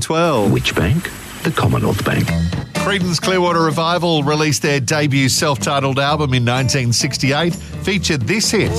12. Which bank? The Commonwealth Bank. Creedence Clearwater Revival released their debut self-titled album in 1968, featured this hit.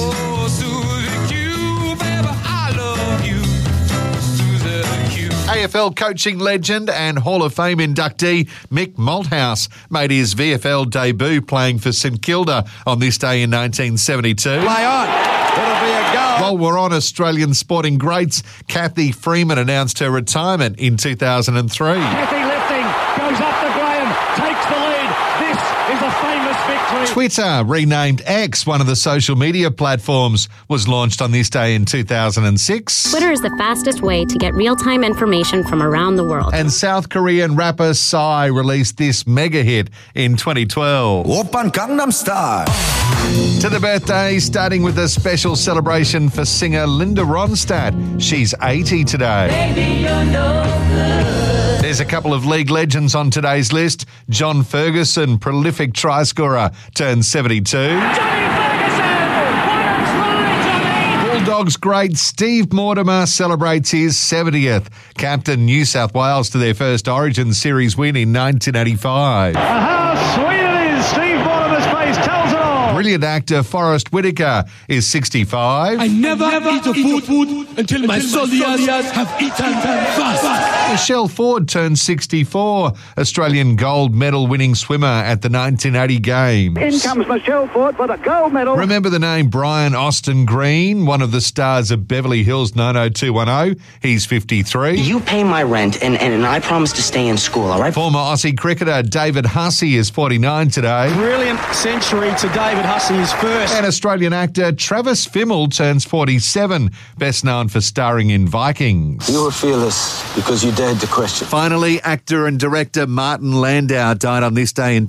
AFL coaching legend and Hall of Fame inductee Mick Malthouse made his VFL debut playing for St Kilda on this day in 1972. Play on. It'll be a goal. While we're on Australian sporting greats, Kathy Freeman announced her retirement in 2003. Kathy lifting, goes up to Graham, takes the lead. This is a famous victory. Twitter, renamed X, one of the social media platforms, was launched on this day in 2006. Twitter is the fastest way to get real-time information from around the world. And South Korean rapper Psy released this mega hit in 2012. Oppan Gangnam Style. To the birthday, starting with a special celebration for singer Linda Ronstadt. She's 80 today. Baby, you're no good. There's a couple of league legends on today's list. John Ferguson, prolific try scorer, turned 72. Johnny Ferguson! What a try, Johnny! Bulldogs great Steve Mortimer celebrates his 70th. Captain New South Wales to their first Origin Series win in 1985. How sweet it is! Steve Mortimer's face tells it all. Brilliant actor Forrest Whitaker is 65. I never eat a food until my soldiers have eaten fast. Michelle Ford turned 64. Australian gold medal winning swimmer at the 1980 Games. In comes Michelle Ford for the gold medal. Remember the name Brian Austin Green, one of the stars of Beverly Hills 90210? He's 53. You pay my rent and I promise to stay in school, all right? Former Aussie cricketer David Hussey is 49 today. Brilliant century to David Hussey, his first. And Australian actor Travis Fimmel turns 47, best known for starring in Vikings. You were fearless because you dared to question. Finally, actor and director Martin Landau died on this day in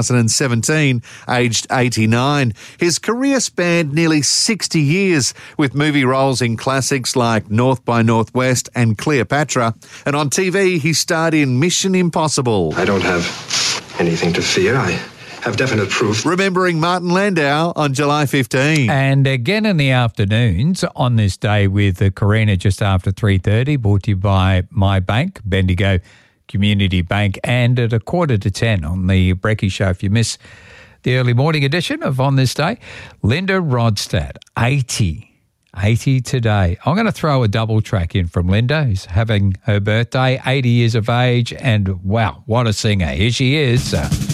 2017, aged 89. His career spanned nearly 60 years, with movie roles in classics like North by Northwest and Cleopatra. And on TV, he starred in Mission Impossible. I don't have anything to fear. I have definite proof. Remembering Martin Landau on July 15. And again in the afternoons on this day with Carina just after 3:30, brought to you by My Bank, Bendigo Community Bank, and at 9:45 on the Brecky Show. If you miss the early morning edition of On This Day, Linda Ronstadt, 80 today. I'm going to throw a double track in from Linda, who's having her birthday, 80 years of age, and wow, what a singer. Here she is.